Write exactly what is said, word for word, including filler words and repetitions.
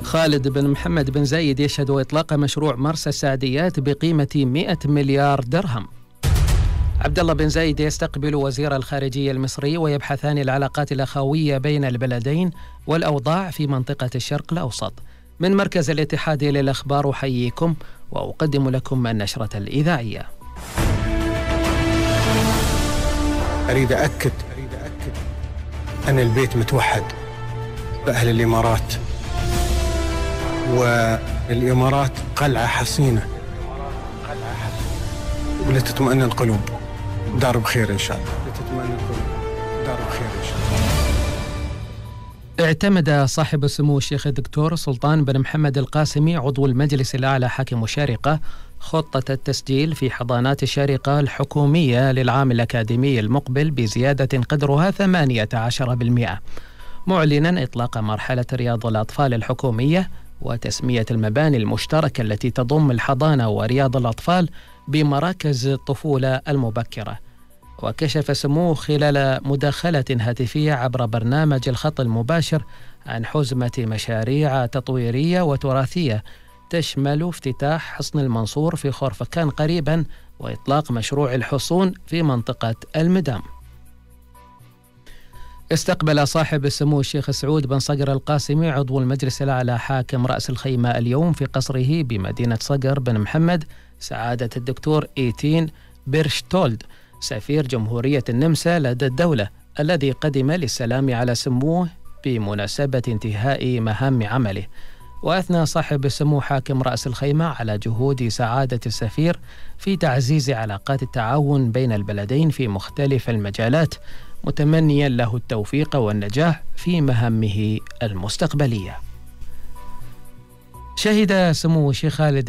خالد بن محمد بن زايد يشهد إطلاق مشروع مرسى السعديات بقيمة مئة مليار درهم. عبد الله بن زايد يستقبل وزير الخارجية المصري ويبحثان العلاقات الأخوية بين البلدين والأوضاع في منطقة الشرق الأوسط. من مركز الاتحاد للأخبار أحييكم وأقدم لكم النشرة الإذاعية. أريد أكد أن البيت متوحد بأهل الإمارات، والإمارات قلعة حصينة ولتطمئن القلوب. دار بخير إن شاء الله. لتطمئن القلوب. دار بخير إن شاء الله. اعتمد صاحب السمو الشيخ الدكتور سلطان بن محمد القاسمي عضو المجلس الأعلى حاكم الشارقة خطة التسجيل في حضانات الشارقة الحكومية للعام الأكاديمي المقبل بزيادة قدرها ثمانية عشر بالمئة، معلنا إطلاق مرحلة رياض الأطفال الحكومية وتسمية المباني المشتركة التي تضم الحضانة ورياض الأطفال بمراكز الطفولة المبكرة. وكشف سموه خلال مداخلة هاتفية عبر برنامج الخط المباشر عن حزمة مشاريع تطويرية وتراثية تشمل افتتاح حصن المنصور في خورفكان قريبا وإطلاق مشروع الحصون في منطقة المدام. استقبل صاحب السمو الشيخ سعود بن صقر القاسمي عضو المجلس الأعلى حاكم رأس الخيمة اليوم في قصره بمدينة صقر بن محمد سعادة الدكتور إيتين بيرشتولد سفير جمهورية النمسا لدى الدولة، الذي قدم للسلام على سموه بمناسبة انتهاء مهام عمله. وأثنى صاحب السمو حاكم رأس الخيمة على جهود سعادة السفير في تعزيز علاقات التعاون بين البلدين في مختلف المجالات، متمنيا له التوفيق والنجاح في مهامه المستقبلية. شهد سمو الشيخ خالد